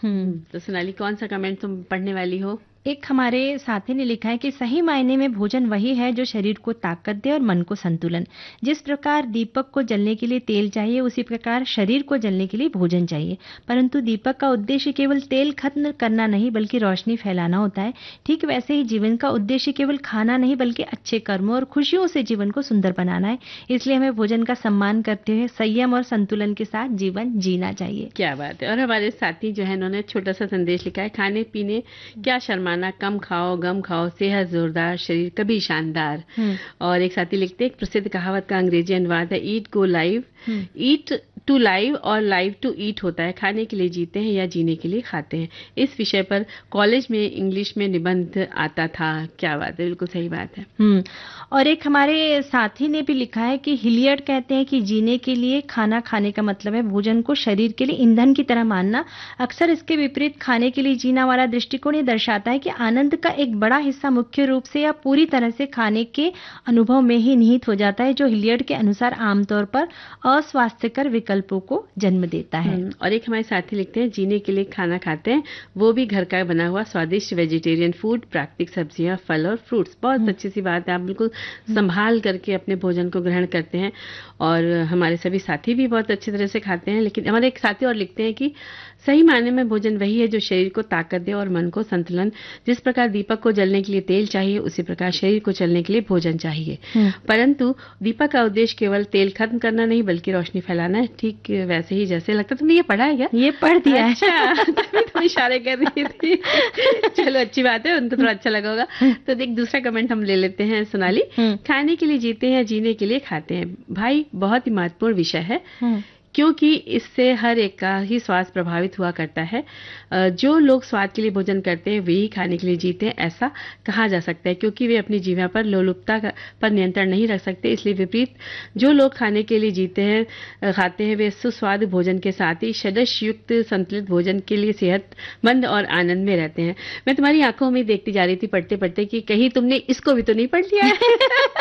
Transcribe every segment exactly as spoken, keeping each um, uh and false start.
हम्म तो सोनाली, कौन सा कमेंट तुम पढ़ने वाली हो? एक हमारे साथी ने लिखा है कि सही मायने में भोजन वही है जो शरीर को ताकत दे और मन को संतुलन। जिस प्रकार दीपक को जलने के लिए तेल चाहिए, उसी प्रकार शरीर को जलने के लिए भोजन चाहिए। परंतु दीपक का उद्देश्य केवल तेल खत्म करना नहीं बल्कि रोशनी फैलाना होता है। ठीक वैसे ही जीवन का उद्देश्य केवल खाना नहीं बल्कि अच्छे कर्मों और खुशियों से जीवन को सुंदर बनाना है। इसलिए हमें भोजन का सम्मान करते हुए संयम और संतुलन के साथ जीवन जीना चाहिए। क्या बात है। और हमारे साथी जो है, उन्होंने छोटा सा संदेश लिखा है, खाने पीने क्या शर्मा, कम खाओ गम खाओ, सेहत जोरदार शरीर कभी शानदार। और एक साथी लिखते हैं, एक प्रसिद्ध कहावत का अंग्रेजी अनुवाद है, ईट go live, eat to live और लाइव टू ईट होता है। खाने के लिए जीते हैं या जीने के लिए खाते हैं। इस विषय पर कॉलेज में इंग्लिश में निबंध आता था। क्या बात है, बिल्कुल सही बात है। हम्म और एक हमारे साथी ने भी लिखा है कि हिलियर्ड कहते हैं कि जीने के लिए खाना खाने का मतलब है भोजन को शरीर के लिए ईंधन की तरह मानना। अक्सर इसके विपरीत खाने के लिए जीना वाला दृष्टिकोण ये दर्शाता है कि आनंद का एक बड़ा हिस्सा मुख्य रूप से या पूरी तरह से खाने के अनुभव में ही निहित हो जाता है, जो हिलियर्ड के अनुसार आमतौर पर अस्वास्थ्यकर विकल्पों को जन्म देता है। और एक हमारे साथी लिखते हैं, जीने के लिए खाना खाते हैं, वो भी घर का बना हुआ स्वादिष्ट वेजिटेरियन फूड, प्राकृतिक सब्जियां, फल और फ्रूट्स। बहुत अच्छी सी बात है, आप बिल्कुल संभाल करके अपने भोजन को ग्रहण करते हैं। और हमारे सभी साथी भी बहुत अच्छी तरह से खाते हैं। लेकिन हमारे एक साथी और लिखते हैं कि सही मायने में भोजन वही है जो शरीर को ताकत दे और मन को संतुलन। जिस प्रकार दीपक को जलने के लिए तेल चाहिए, उसी प्रकार शरीर को चलने के लिए भोजन चाहिए। परंतु दीपक का उद्देश्य केवल तेल खत्म करना नहीं बल्कि रोशनी फैलाना है। ठीक वैसे ही जैसे लगता, तुमने ये पढ़ा है क्या? ये पढ़ दिया है। अच्छा, तभी तुम इशारे कर रही थी। चलो अच्छी बात है, उनको थोड़ा अच्छा लगा होगा। तो एक दूसरा कमेंट हम ले लेते हैं सोनाली। खाने के लिए जीते हैं, जीने के लिए खाते हैं। भाई बहुत ही महत्वपूर्ण विषय है, क्योंकि इससे हर एक का ही स्वास्थ्य प्रभावित हुआ करता है। जो लोग स्वाद के लिए भोजन करते हैं वे ही खाने के लिए जीते हैं, ऐसा कहा जा सकता है, क्योंकि वे अपनी जीवा पर लोलुपता पर नियंत्रण नहीं रख सकते। इसलिए विपरीत जो लोग खाने के लिए जीते हैं खाते हैं वे सुस्वाद भोजन के साथ ही षड्ज युक्त संतुलित भोजन के लिए सेहतमंद और आनंद में रहते हैं। मैं तुम्हारी आंखों में देखती जा रही थी पढ़ते पढ़ते कि कहीं तुमने इसको भी तो नहीं पढ़ लिया है।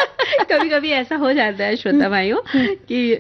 कभी कभी ऐसा हो जाता है श्रोता भाइयों कि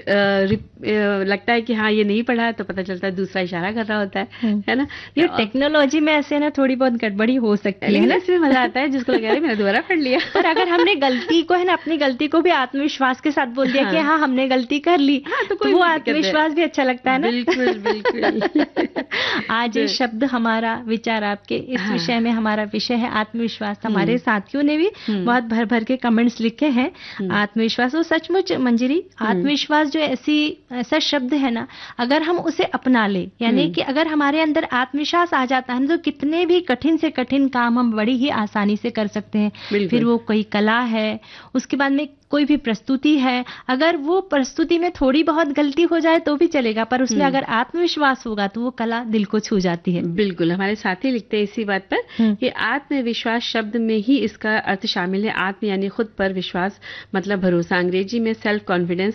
आ, लगता है कि हाँ ये नहीं पढ़ा है, तो पता चलता है दूसरा इशारा कर रहा होता है, है ना। ये टेक्नोलॉजी में ऐसे ना थोड़ी बहुत गड़बड़ी हो सकती है ना, इसमें मजा आता है जिसको लगा रहा है मैंने दोबारा पढ़ लिया। पर अगर हमने गलती को है ना, अपनी गलती को भी आत्मविश्वास के साथ बोल दिया हाँ, कि हाँ हमने गलती कर ली, हाँ, तो, तो वो आत्मविश्वास भी अच्छा लगता है ना। बिल्कुल बिल्कुल। आज ये शब्द हमारा विचार आपके इस हाँ, विषय में हमारा विषय है आत्मविश्वास। हमारे साथियों ने भी बहुत भर भर के कमेंट्स लिखे हैं आत्मविश्वास। वो सचमुच मंजरी, आत्मविश्वास जो ऐसी ऐसा शब्द है ना, अगर हम उसे अपना ले, यानी कि अगर हमारे अंदर आत्मविश्वास आ जाता है तो कितने भी कठिन से कठिन काम हम बड़ी ही आसानी से कर सकते हैं। फिर वो कोई कला है, उसके बाद में कोई भी प्रस्तुति है, अगर वो प्रस्तुति में थोड़ी बहुत गलती हो जाए तो भी चलेगा, पर उसमें अगर आत्मविश्वास होगा तो वो कला दिल को छू जाती है। बिल्कुल, हमारे साथी लिखते हैं इसी बात पर कि आत्मविश्वास शब्द में ही इसका अर्थ शामिल है। आत्म यानी खुद पर विश्वास, मतलब भरोसा। अंग्रेजी में सेल्फ कॉन्फिडेंस